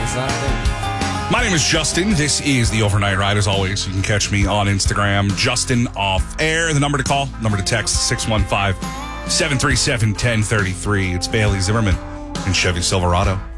My name is Justin. This is the Overnight Ride. As always, you can catch me on Instagram, Justin Off Air. The number to call, number to text, 615-737-1033. It's Bailey Zimmerman and Chevy Silverado.